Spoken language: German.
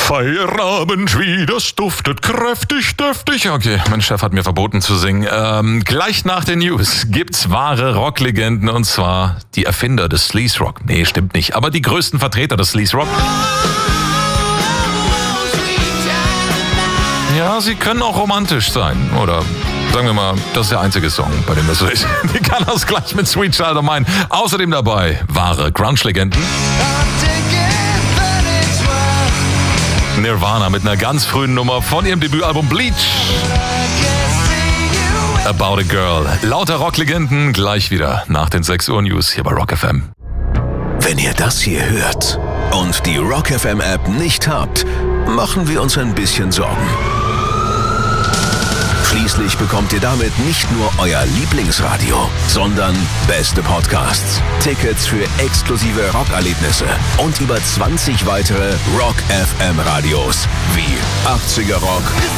Feierabend, wie das duftet, kräftig, duftig. Okay, mein Chef hat mir verboten zu singen. Gleich nach den News gibt's wahre Rocklegenden, und zwar die Erfinder des Sleaze Rock. Nee, stimmt nicht, aber die größten Vertreter des Sleaze Rock. Ja, sie können auch romantisch sein, oder sagen wir mal, das ist der einzige Song, bei dem das so ist. Die kann das gleich mit Sweet Child of Mine. Außerdem dabei wahre Grunge-Legenden. Nirvana mit einer ganz frühen Nummer von ihrem Debütalbum Bleach. About a Girl. Lauter Rocklegenden gleich wieder nach den 6 Uhr News hier bei Rock FM. Wenn ihr das hier hört und die Rock FM App nicht habt, machen wir uns ein bisschen Sorgen. Schließlich bekommt ihr damit nicht nur euer Lieblingsradio, sondern beste Podcasts, Tickets für exklusive Rockerlebnisse und über 20 weitere Rock FM Radios wie 80er Rock,